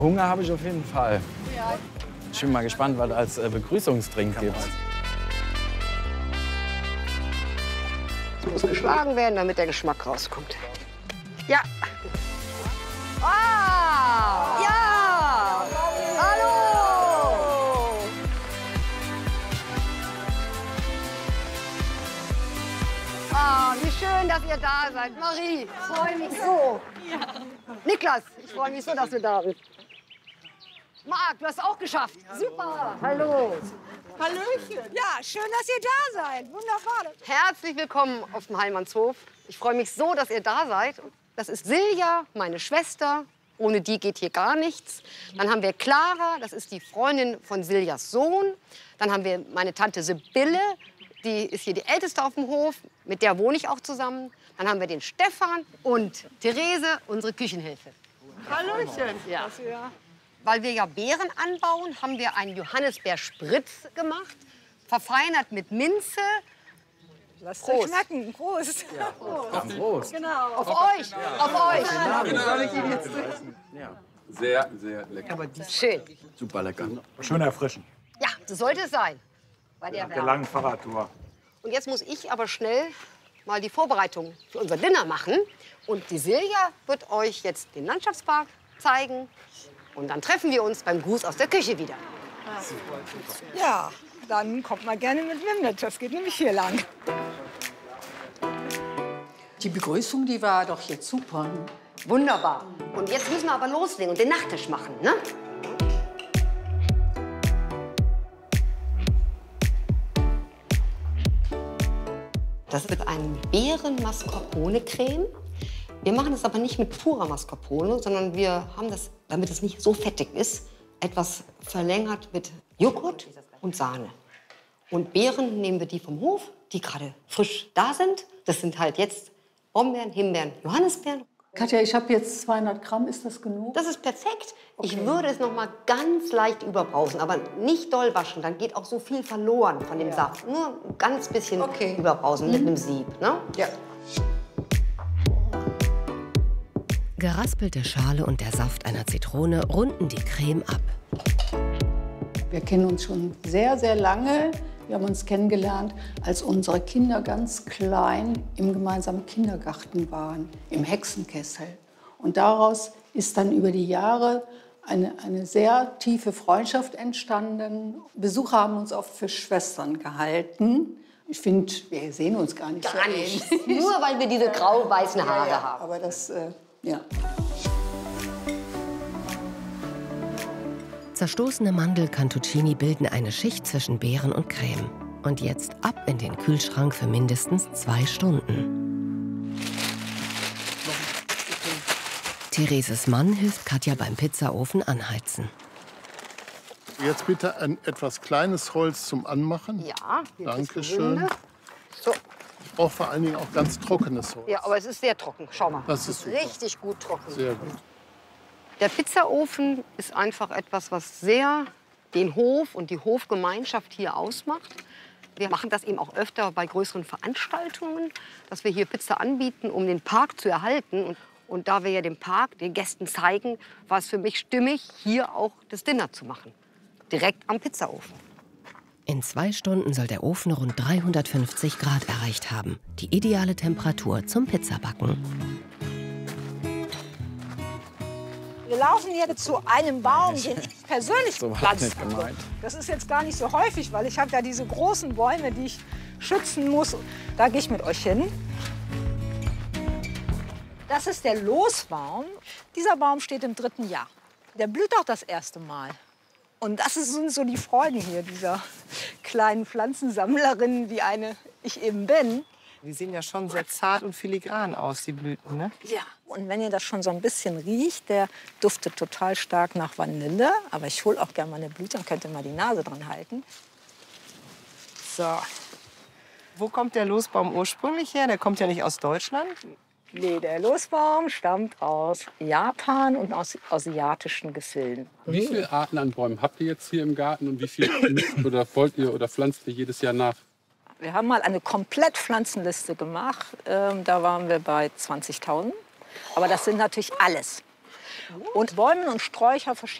Hunger habe ich auf jeden Fall. Ja. Ich bin mal gespannt, was als Begrüßungsdrink gibt. Es muss geschlagen werden, damit der Geschmack rauskommt. Ja. Ah! Ja! Hallo! Ah, wie schön, dass ihr da seid. Marie, ich freue mich so. Ja. Niklas, ich freue mich so, dass du da bist. Marc, du hast auch geschafft. Super. Hallo. Hallöchen. Ja, schön, dass ihr da seid. Wunderbar. Herzlich willkommen auf dem Heilmannshof. Ich freue mich so, dass ihr da seid. Das ist Silja, meine Schwester. Ohne die geht hier gar nichts. Dann haben wir Clara, das ist die Freundin von Siljas Sohn. Dann haben wir meine Tante Sibylle, die ist hier die Älteste auf dem Hof. Mit der wohne ich auch zusammen. Dann haben wir den Stefan und Therese, unsere Küchenhilfe. Hallöchen. Ja. Weil wir ja Beeren anbauen, haben wir einen Johannisbeerspritz gemacht, verfeinert mit Minze. Lasst euch schmecken. Prost. Ja. Prost. Prost. Genau. Auf euch, auf euch. Ja. Sehr, sehr lecker. Schön. Super lecker. Schön erfrischend. Ja, das sollte es sein. Bei der Der Wärme. langen Fahrradtour. Und jetzt muss ich aber schnell mal die Vorbereitung für unser Dinner machen. Und die Silja wird euch jetzt den Landschaftspark zeigen. Und dann treffen wir uns beim Gruß aus der Küche wieder. Ja, dann kommt mal gerne mit mir mit. Das geht nämlich hier lang. Die Begrüßung, die war doch jetzt super. Wunderbar. Und jetzt müssen wir aber loslegen und den Nachtisch machen, ne? Das wird ein Beeren-Mascarpone-Creme. Wir machen das aber nicht mit purer Mascarpone, sondern wir haben das, damit es nicht so fettig ist, etwas verlängert mit Joghurt und Sahne. Und Beeren nehmen wir die vom Hof, die gerade frisch da sind. Das sind halt jetzt Brombeeren, Himbeeren, Johannisbeeren. Katja, ich habe jetzt 200 Gramm. Ist das genug? Das ist perfekt. Ich würde es noch mal ganz leicht überbrausen, aber nicht doll waschen. Dann geht auch so viel verloren von dem Saft. Nur ein ganz bisschen überbrausen mit einem Sieb. Ne? Ja. Geraspelte Schale und der Saft einer Zitrone runden die Creme ab. Wir kennen uns schon sehr, sehr lange. Wir haben uns kennengelernt, als unsere Kinder ganz klein im gemeinsamen Kindergarten waren, im Hexenkessel. Und daraus ist dann über die Jahre eine sehr tiefe Freundschaft entstanden. Besucher haben uns oft für Schwestern gehalten. Ich finde, wir sehen uns gar nicht Gar so nicht. ähnlich. Nur weil wir diese grau-weißen Haare haben. Aber das, ja. Zerstoßene Mandel-Cantuccini bilden eine Schicht zwischen Beeren und Creme. Und jetzt ab in den Kühlschrank für mindestens 2 Stunden. Thereses Mann hilft Katja beim Pizzaofen anheizen. Jetzt bitte ein etwas kleines Holz zum Anmachen. Ja, Dankeschön. So. Ich brauche vor allen Dingen auch ganz trockenes Holz. Ja, aber es ist sehr trocken. Schau mal. Das ist super. Richtig gut trocken. Sehr gut. Der Pizzaofen ist einfach etwas, was sehr den Hof und die Hofgemeinschaft hier ausmacht. Wir machen das eben auch öfter bei größeren Veranstaltungen, dass wir hier Pizza anbieten, um den Park zu erhalten. Und da wir ja den Park den Gästen zeigen, war es für mich stimmig, hier auch das Dinner zu machen. Direkt am Pizzaofen. In 2 Stunden soll der Ofen rund 350 Grad erreicht haben. Die ideale Temperatur zum Pizzabacken. Wir laufen hier zu einem Baum, den ich persönlich So war gepflanzt nicht habe. gemeint. Das ist jetzt gar nicht so häufig, weil ich habe ja diese großen Bäume, die ich schützen muss. Da gehe ich mit euch hin. Das ist der Losbaum. Dieser Baum steht im 3. Jahr. Der blüht auch das erste Mal. Und das sind so die Freuden hier, dieser kleinen Pflanzensammlerin, wie eine ich eben bin. Die sehen ja schon sehr zart und filigran aus, die Blüten, ne? Ja. Und wenn ihr das schon so ein bisschen riecht, der duftet total stark nach Vanille. Aber ich hole auch gerne mal eine Blüte, dann könnt ihr mal die Nase dran halten. So. Wo kommt der Losbaum ursprünglich her? Der kommt ja nicht aus Deutschland. Nee, der Losbaum stammt aus Japan und aus asiatischen Gefilden. Wie viele Arten an Bäumen habt ihr jetzt hier im Garten und wie viel oder wollt ihr oder pflanzt ihr jedes Jahr nach? Wir haben mal eine Komplettpflanzenliste gemacht. Da waren wir bei 20.000. Aber das sind natürlich alles. und Bäumen und Sträucher verschieden.